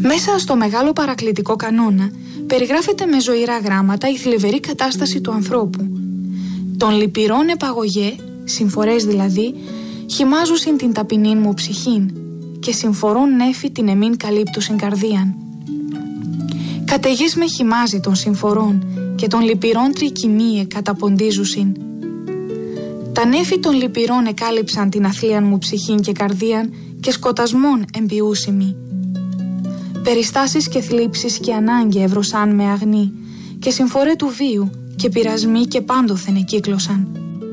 Μέσα στο μεγάλο παρακλητικό κανόνα περιγράφεται με ζωηρά γράμματα η θλιβερή κατάσταση του ανθρώπου. Των λυπηρών επαγωγέ, συμφορές δηλαδή, χυμάζουσιν την ταπεινήν μου ψυχήν και συμφορών νέφη την εμήν καλύπτουσιν καρδίαν. Καταιγής με χυμάζει των συμφορών και των λυπηρών τρικυμίε καταποντίζουσιν. Τα νέφη των λυπηρών εκάλυψαν την αθλίαν μου ψυχήν και καρδίαν και σκοτασμόν εμπιούσιμοι. Περιστάσεις και θλίψεις και ανάγκη εύρωσαν με αγνή και συμφορέ του βίου και πειρασμοί και πάντοθεν εκύκλωσαν.